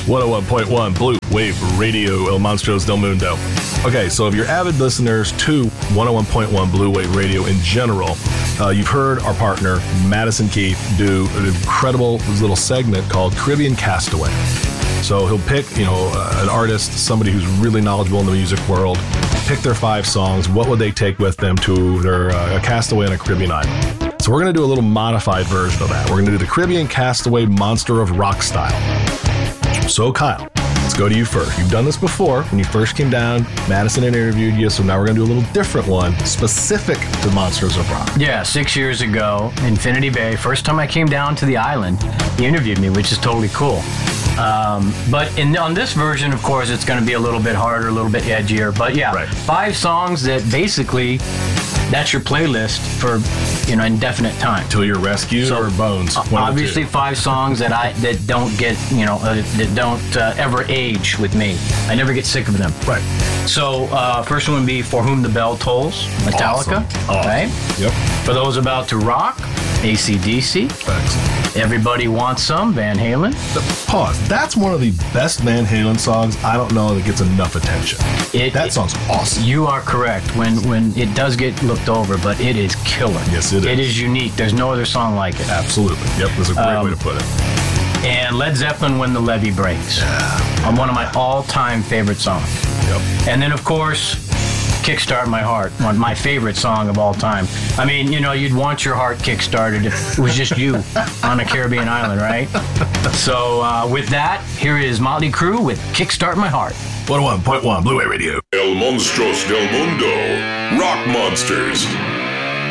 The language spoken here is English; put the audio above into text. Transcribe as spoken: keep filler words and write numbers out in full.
one oh one point one Blue Wave Radio, El Monstros del Mundo. Okay, so if you're avid listeners to one oh one point one Blue Wave Radio in general, uh, you've heard our partner, Madison Keith, do an incredible little segment called Caribbean Castaway. So he'll pick, you know, uh, an artist, somebody who's really knowledgeable in the music world, pick their five songs, what would they take with them to their uh, a castaway on a Caribbean island. So we're going to do a little modified version of that. We're going to do the Caribbean Castaway Monster of Rock style. So Kyle, let's go to you first. You've done this before. When you first came down, Madison had interviewed you, so now we're going to do a little different one specific to Monsters of Rock. Yeah, six years ago, Infinity Bay, first time I came down to the island, he interviewed me, which is totally cool. Um, but in, on this version, of course, it's going to be a little bit harder, a little bit edgier. But yeah, right. Five songs that basically, that's your playlist for, you know, indefinite time. Till you're rescued so, or bones. Obviously, five songs that I that don't get, you know, uh, that don't uh, ever age with me. I never get sick of them. Right. So uh, first one would be For Whom the Bell Tolls, Metallica. Awesome. Awesome. Right? Yep. For those about to rock, A C D C. Excellent. Everybody Wants Some, Van Halen. Pause. That's one of the best Van Halen songs. I don't know that gets enough attention. It, that song's awesome. You are correct. When when it does get looked over, but it is killer. Yes, it is. It is unique. There's no other song like it. Absolutely. Yep, that's a great um, way to put it. And Led Zeppelin, When the Levee Breaks. Yeah. On one of my all-time favorite songs. Yep. And then, of course, Kickstart My Heart, one my favorite song of all time. I mean, you know, you'd want your heart kickstarted if it was just you on a Caribbean island, right? So uh, with that, here is Motley Crue with Kickstart My Heart. one oh one point one Blue Wave Radio. El Monstros del Mundo, Rock Monsters.